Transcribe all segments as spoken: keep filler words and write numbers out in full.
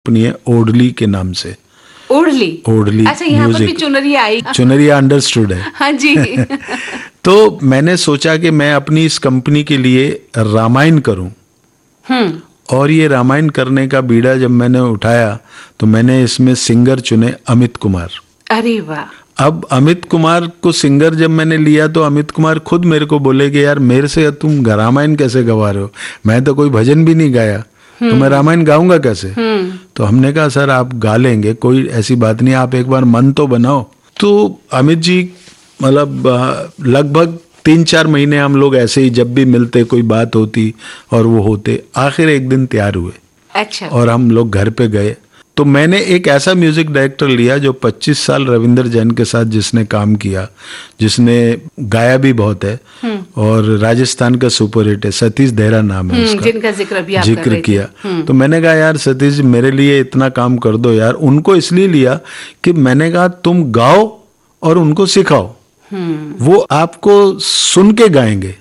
Company है ओडली के नाम से। ओडली ओडली अच्छा, यहाँ पर भी चुनरिया आई। चुनरिया अंडरस्टूड है। हाँ जी। तो मैंने सोचा कि मैं अपनी इस कंपनी के लिए रामायण करूं। हम्म और ये रामायण करने का बीड़ा जब मैंने उठाया तो मैंने इसमें सिंगर चुने अमित कुमार। अरे वाह। अब अमित कुमार को सिंगर जब मैंने लिया तो अमित कुमार खुद मेरे को बोले कि यार मेरे से तुम रामायण कैसे गवा रहे हो, मैं तो कोई भजन भी नहीं गाया तो मैं रामायण गाऊंगा कैसे। तो हमने कहा सर आप गा लेंगे, कोई ऐसी बात नहीं, आप एक बार मन तो बनाओ। तो अमित जी मतलब लगभग तीन चार महीने हम लोग ऐसे ही जब भी मिलते कोई बात होती और वो होते, आखिर एक दिन तैयार हुए। अच्छा। और हम लोग घर पे गए तो मैंने एक ऐसा म्यूजिक डायरेक्टर लिया जो पच्चीस साल रविंद्र जैन के साथ जिसने काम किया, जिसने गाया भी बहुत है और राजस्थान का सुपर हिट है, सतीश देहरा नाम है उसका, जिनका जिक्र भी आप जिक्र कर रहे किया। तो मैंने कहा यार सतीश जी मेरे लिए इतना काम कर दो यार। उनको इसलिए लिया कि मैंने कहा तुम गाओ और उनको सिखाओ, वो आपको सुन के गाएंगे,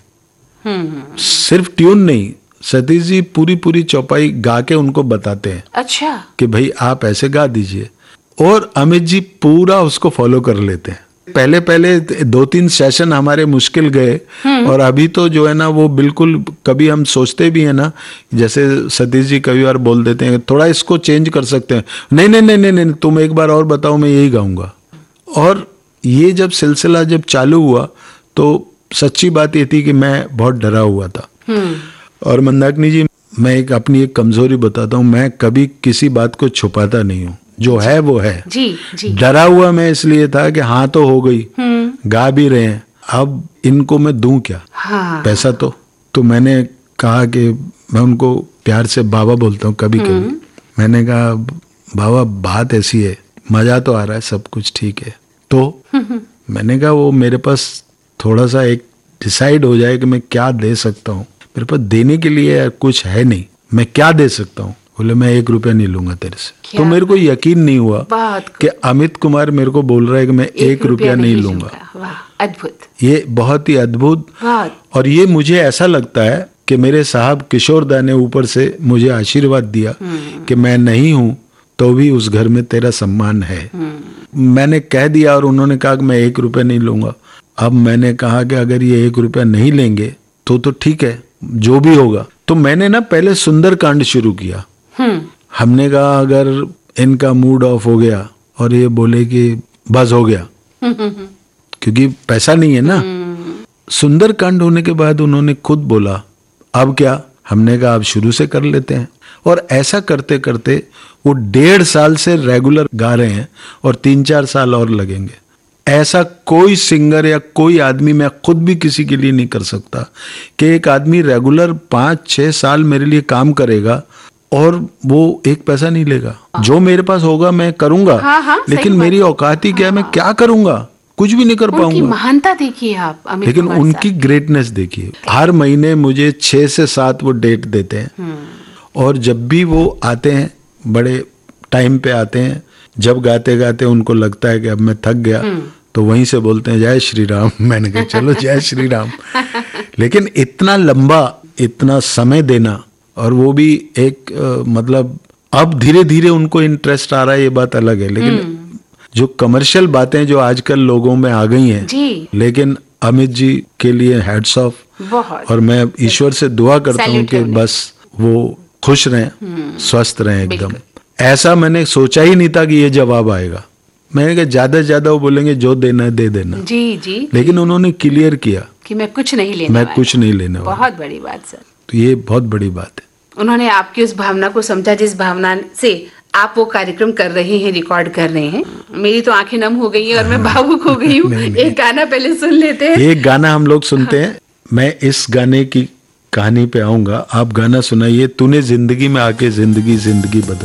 सिर्फ ट्यून नहीं। सतीश जी पूरी पूरी चौपाई गा के उनको बताते हैं। अच्छा। कि भाई आप ऐसे गा दीजिए, और अमित जी पूरा उसको फॉलो कर लेते हैं। पहले पहले दो तीन सेशन हमारे मुश्किल गए और अभी तो जो है ना वो बिल्कुल, कभी हम सोचते भी है ना, जैसे सतीश जी कभी बार बोल देते हैं थोड़ा इसको चेंज कर सकते हैं, नहीं नहीं नहीं नहीं, नहीं तुम एक बार और बताओ मैं यही गाऊंगा। और ये जब सिलसिला जब चालू हुआ तो सच्ची बात ये थी कि मैं बहुत डरा हुआ था। और मंदाकिनी जी मैं एक अपनी एक कमजोरी बताता हूँ, मैं कभी किसी बात को छुपाता नहीं हूँ, जो है वो है। जी, जी। डरा हुआ मैं इसलिए था कि हाँ तो हो गई, गा भी रहे हैं, अब इनको मैं दूं क्या। हाँ। पैसा तो तो मैंने कहा कि मैं उनको प्यार से बाबा बोलता हूँ कभी कभी। मैंने कहा बाबा बात ऐसी है, मजा तो आ रहा है, सब कुछ ठीक है, तो मैंने कहा वो मेरे पास थोड़ा सा एक डिसाइड हो जाए कि मैं क्या दे सकता हूँ। मेरे पास देने के लिए कुछ है नहीं, मैं क्या दे सकता हूँ। बोले मैं एक रुपया नहीं लूंगा तेरे से। तो मेरे को यकीन नहीं हुआ कि अमित कुमार मेरे को बोल रहा है कि मैं एक, एक रुपया नहीं लूंगा। अद्भुत, ये बहुत ही अद्भुत। और ये मुझे ऐसा लगता है कि मेरे साहब किशोर दा ने ऊपर से मुझे आशीर्वाद दिया कि मैं नहीं हूँ तो भी उस घर में तेरा सम्मान है। मैंने कह दिया और उन्होंने कहा कि मैं एक रुपया नहीं लूंगा। अब मैंने कहा कि अगर ये एक रुपया नहीं लेंगे तो तो ठीक है, जो भी होगा। तो मैंने ना पहले सुंदर कांड शुरू किया। हमने कहा अगर इनका मूड ऑफ हो गया और ये बोले कि बस हो गया, क्योंकि पैसा नहीं है ना। सुंदर कांड होने के बाद उन्होंने खुद बोला अब क्या। हमने कहा अब शुरू से कर लेते हैं। और ऐसा करते करते वो डेढ़ साल से रेगुलर गा रहे हैं और तीन चार साल और लगेंगे। ऐसा कोई सिंगर या कोई आदमी, मैं खुद भी किसी के लिए नहीं कर सकता कि एक आदमी रेगुलर पाँच छः साल मेरे लिए काम करेगा और वो एक पैसा नहीं लेगा। जो मेरे पास होगा मैं करूंगा। हाँ, हाँ, लेकिन मेरी औकात ही क्या है, मैं क्या करूंगा, कुछ भी नहीं कर पाऊंगा। उनकी महानता देखिए आप अमित लेकिन उनकी ग्रेटनेस देखिए। हर महीने मुझे छः से सात वो डेट देते हैं और जब भी वो आते हैं बड़े टाइम पे आते हैं। जब गाते गाते उनको लगता है कि अब मैं थक गया तो वहीं से बोलते हैं जय श्री राम। मैंने कहा चलो जय श्री राम। लेकिन इतना लंबा, इतना समय देना, और वो भी एक आ, मतलब अब धीरे धीरे उनको इंटरेस्ट आ रहा है, ये बात अलग है। लेकिन जो कमर्शियल बातें जो आजकल लोगों में आ गई हैं, लेकिन अमित जी के लिए हैट्स ऑफ। और मैं ईश्वर से दुआ करता हूँ कि बस वो खुश रहें, स्वस्थ रहें एकदम। ऐसा मैंने सोचा ही नहीं था कि ये जवाब आएगा। मैंने कहा ज्यादा से ज्यादा वो बोलेंगे जो देना है दे देना। जी जी। लेकिन उन्होंने क्लियर किया कि मैं कुछ नहीं लेने मैं कुछ नहीं लेने वाला। बहुत बड़ी बात सर। तो ये बहुत बड़ी बात है। उन्होंने आपकी उस भावना को समझा जिस भावना से आप वो कार्यक्रम कर रहे हैं, रिकॉर्ड कर रहे हैं। मेरी तो आंखें नम हो गई हैं और मैं भावुक हो गई हूँ। एक गाना पहले सुन लेते हैं। एक गाना हम लोग सुनते हैं। मैं इस गाने की कहानी पे आऊंगा, आप गाना सुनाइए। तूने जिंदगी में आके जिंदगी जिंदगी बदल